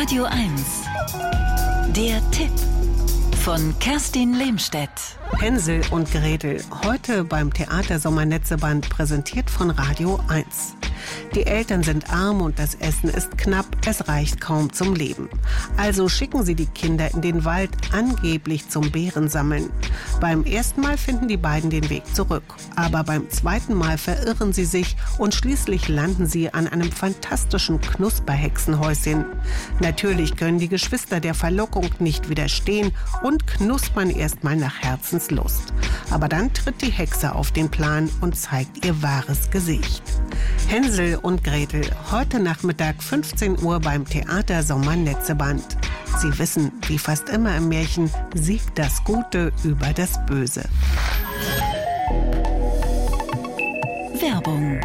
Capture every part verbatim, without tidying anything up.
Radio eins. Der Tipp von Kerstin Lehmstedt. Hänsel und Gretel, heute beim Theater Sommernetzeband, präsentiert von Radio eins. Die Eltern sind arm und das Essen ist knapp, es reicht kaum zum Leben. Also schicken sie die Kinder in den Wald, angeblich zum Beerensammeln. Beim ersten Mal finden die beiden den Weg zurück, aber beim zweiten Mal verirren sie sich und schließlich landen sie an einem fantastischen Knusperhexenhäuschen. Natürlich können die Geschwister der Verlockung nicht widerstehen und knuspern erstmal nach Herzenslust. Aber dann tritt die Hexe auf den Plan und zeigt ihr wahres Gesicht. Hänsel und Gretel, heute Nachmittag fünfzehn Uhr beim Theater Sommernetzeband. Sie wissen, wie fast immer im Märchen, siegt das Gute über das Böse. Werbung.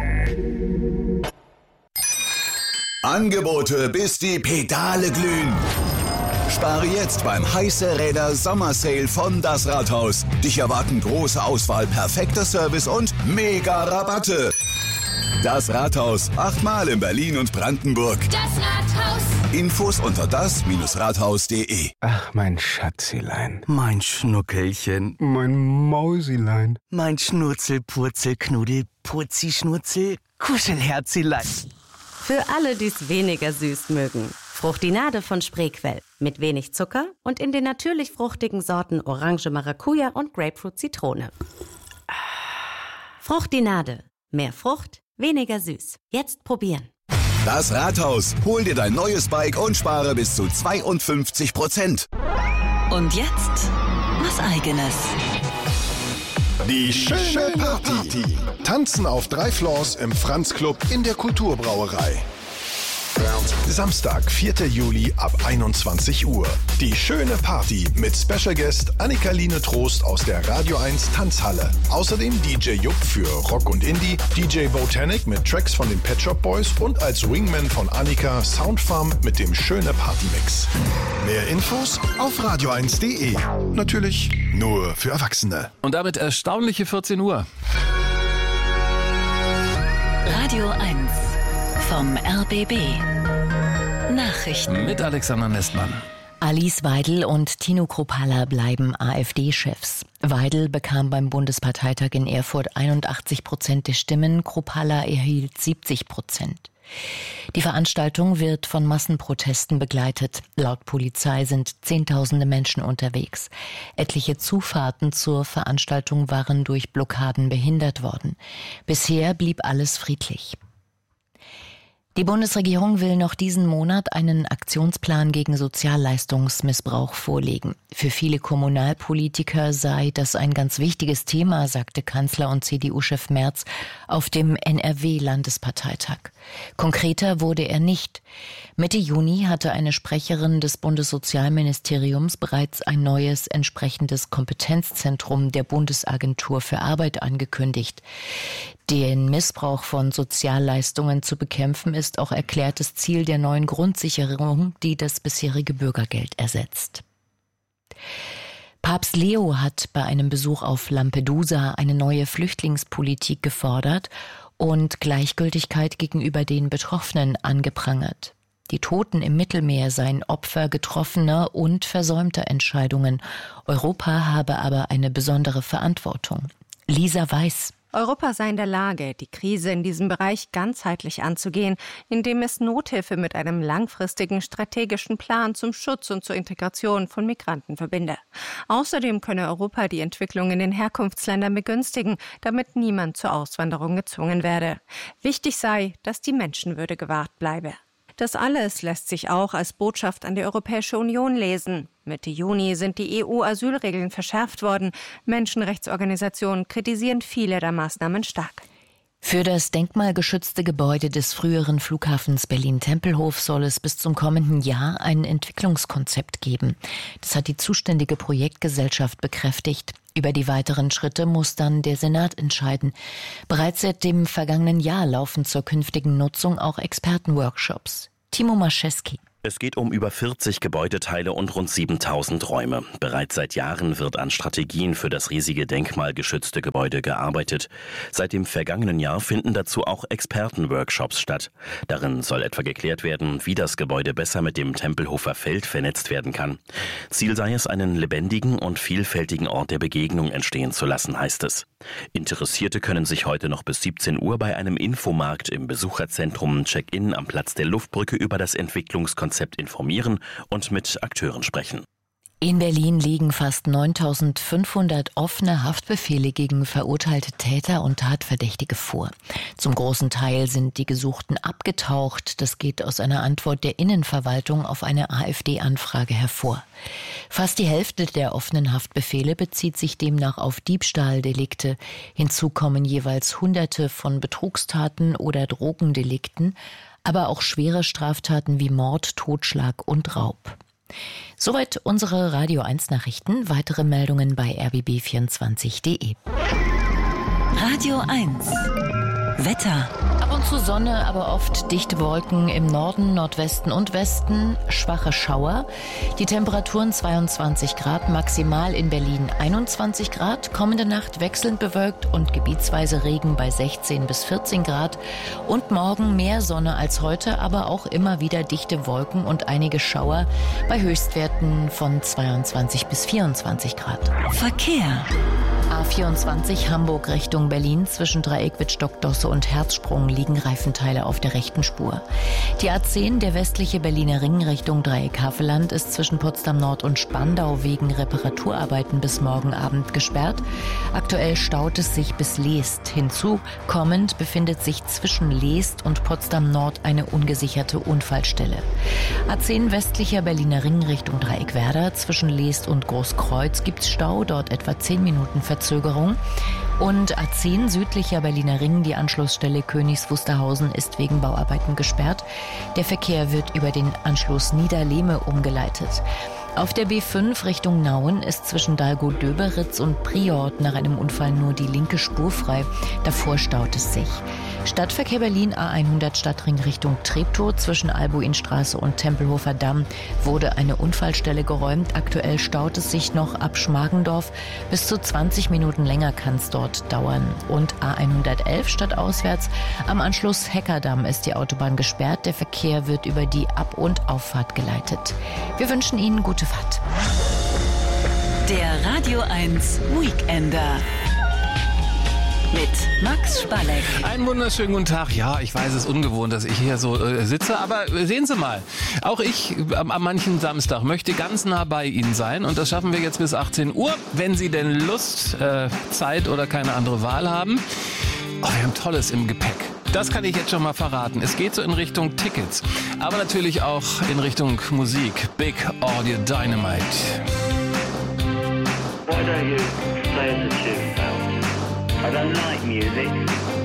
Angebote, bis die Pedale glühen. Spare jetzt beim Heiße Räder Sommersale von Das Rathaus. Dich erwarten große Auswahl, perfekter Service und mega Rabatte. Das Rathaus, achtmal in Berlin und Brandenburg. Das Rathaus. Infos unter das Rathaus punkt de. Ach, mein Schatzilein. Mein Schnuckelchen. Mein Mausilein. Mein Schnurzel, Purzel, Knuddel, Purzi, Schnurzel, Kuschelherzilein. Für alle, die es weniger süß mögen. Fruchtinade von Spreequell. Mit wenig Zucker und in den natürlich fruchtigen Sorten Orange Maracuja und Grapefruit Zitrone. Fruchtinade. Mehr Frucht, weniger süß. Jetzt probieren. Das Rathaus. Hol dir dein neues Bike und spare bis zu zweiundfünfzig Prozent. Und jetzt was Eigenes. Die schöne Party. Tanzen auf drei Floors im Franz Club in der Kulturbrauerei. Samstag, vierter Juli ab einundzwanzig Uhr. Die schöne Party mit Special Guest Annika-Line Trost aus der Radio eins Tanzhalle. Außerdem D J Jupp für Rock und Indie, D J Botanic mit Tracks von den Pet Shop Boys und als Wingman von Annika Soundfarm mit dem schöne Party-Mix. Mehr Infos auf radio eins punkt de. Natürlich nur für Erwachsene. Und damit erstaunliche vierzehn Uhr. Radio eins vom R B B. Nachrichten Mit Alexander Nestmann. Alice Weidel und Tino Kruppalla bleiben AfD-Chefs. Weidel bekam beim Bundesparteitag in Erfurt einundachtzig Prozent der Stimmen, Kruppalla erhielt siebzig Prozent. Die Veranstaltung wird von Massenprotesten begleitet. Laut Polizei sind Zehntausende Menschen unterwegs. Etliche Zufahrten zur Veranstaltung waren durch Blockaden behindert worden. Bisher blieb alles friedlich. Die Bundesregierung will noch diesen Monat einen Aktionsplan gegen Sozialleistungsmissbrauch vorlegen. Für viele Kommunalpolitiker sei das ein ganz wichtiges Thema, sagte Kanzler und C D U-Chef Merz auf dem N R W-Landesparteitag. Konkreter wurde er nicht. Mitte Juni hatte eine Sprecherin des Bundessozialministeriums bereits ein neues entsprechendes Kompetenzzentrum der Bundesagentur für Arbeit angekündigt. Den Missbrauch von Sozialleistungen zu bekämpfen ist auch erklärtes Ziel der neuen Grundsicherung, die das bisherige Bürgergeld ersetzt. Papst Leo hat bei einem Besuch auf Lampedusa eine neue Flüchtlingspolitik gefordert und Gleichgültigkeit gegenüber den Betroffenen angeprangert. Die Toten im Mittelmeer seien Opfer getroffener und versäumter Entscheidungen. Europa habe aber eine besondere Verantwortung. Lisa Weiß. Europa sei in der Lage, die Krise in diesem Bereich ganzheitlich anzugehen, indem es Nothilfe mit einem langfristigen strategischen Plan zum Schutz und zur Integration von Migranten verbinde. Außerdem könne Europa die Entwicklung in den Herkunftsländern begünstigen, damit niemand zur Auswanderung gezwungen werde. Wichtig sei, dass die Menschenwürde gewahrt bleibe. Das alles lässt sich auch als Botschaft an die Europäische Union lesen. Mitte Juni sind die E U-Asylregeln verschärft worden. Menschenrechtsorganisationen kritisieren viele der Maßnahmen stark. Für das denkmalgeschützte Gebäude des früheren Flughafens Berlin-Tempelhof soll es bis zum kommenden Jahr ein Entwicklungskonzept geben. Das hat die zuständige Projektgesellschaft bekräftigt. Über die weiteren Schritte muss dann der Senat entscheiden. Bereits seit dem vergangenen Jahr laufen zur künftigen Nutzung auch Expertenworkshops. Timo Mascheski. Es geht um über vierzig Gebäudeteile und rund siebentausend Räume. Bereits seit Jahren wird an Strategien für das riesige denkmalgeschützte Gebäude gearbeitet. Seit dem vergangenen Jahr finden dazu auch Expertenworkshops statt. Darin soll etwa geklärt werden, wie das Gebäude besser mit dem Tempelhofer Feld vernetzt werden kann. Ziel sei es, einen lebendigen und vielfältigen Ort der Begegnung entstehen zu lassen, heißt es. Interessierte können sich heute noch bis siebzehn Uhr bei einem Infomarkt im Besucherzentrum Check-in am Platz der Luftbrücke über das Entwicklungskonzept informieren und mit Akteuren sprechen. In Berlin liegen fast neuntausendfünfhundert offene Haftbefehle gegen verurteilte Täter und Tatverdächtige vor. Zum großen Teil sind die Gesuchten abgetaucht. Das geht aus einer Antwort der Innenverwaltung auf eine AfD-Anfrage hervor. Fast die Hälfte der offenen Haftbefehle bezieht sich demnach auf Diebstahldelikte. Hinzu kommen jeweils Hunderte von Betrugstaten oder Drogendelikten, aber auch schwere Straftaten wie Mord, Totschlag und Raub. Soweit unsere Radio eins Nachrichten. Weitere Meldungen bei r b b vierundzwanzig punkt d e. Radio eins Wetter. Ab und zu Sonne, aber oft dichte Wolken im Norden, Nordwesten und Westen, schwache Schauer. Die Temperaturen zweiundzwanzig Grad, maximal in Berlin einundzwanzig Grad. Kommende Nacht wechselnd bewölkt und gebietsweise Regen bei sechzehn bis vierzehn Grad. Und morgen mehr Sonne als heute, aber auch immer wieder dichte Wolken und einige Schauer bei Höchstwerten von zweiundzwanzig bis vierundzwanzig Grad. Verkehr. A vierundzwanzig Hamburg Richtung Berlin zwischen Dreieckwittstock-Dosse und Herzsprung liegen Reifenteile auf der rechten Spur. Die A zehn, der westliche Berliner Ring Richtung Dreieck-Havelland, ist zwischen Potsdam Nord und Spandau wegen Reparaturarbeiten bis morgen Abend gesperrt. Aktuell staut es sich bis Leest. Hinzu kommend befindet sich zwischen Leest und Potsdam Nord eine ungesicherte Unfallstelle. A zehn westlicher Berliner Ring Richtung Dreieck-Werder zwischen Leest und Großkreuz gibt's Stau, dort etwa zehn Minuten Verzögerung. Und A zehn südlicher Berliner Ring, die Anschlussstelle Königs Wusterhausen, ist wegen Bauarbeiten gesperrt. Der Verkehr wird über den Anschluss Niederlehme umgeleitet. Auf der B fünf Richtung Nauen ist zwischen Dahlgow-Döberitz und Priort nach einem Unfall nur die linke Spur frei. Davor staut es sich. Stadtverkehr Berlin A hundert Stadtring Richtung Treptow zwischen Albuinstraße und Tempelhofer Damm wurde eine Unfallstelle geräumt. Aktuell staut es sich noch ab Schmargendorf. Bis zu zwanzig Minuten länger kann es dort dauern. Und A hundertelf stadtauswärts am Anschluss Heckerdamm ist die Autobahn gesperrt. Der Verkehr wird über die Ab- und Auffahrt geleitet. Wir wünschen Ihnen gute Fahrt. Der Radio eins Weekender. Mit Max Spalleck. Einen wunderschönen guten Tag. Ja, ich weiß, es ist ungewohnt, dass ich hier so äh, sitze, aber sehen Sie mal, auch ich am, am manchen Samstag möchte ganz nah bei Ihnen sein und das schaffen wir jetzt bis achtzehn Uhr, wenn Sie denn Lust, äh, Zeit oder keine andere Wahl haben. Oh, wir haben Tolles im Gepäck. Das kann ich jetzt schon mal verraten. Es geht so in Richtung Tickets, aber natürlich auch in Richtung Musik. Big Audio Dynamite. Why don't you play us a tune, pal? I don't like music.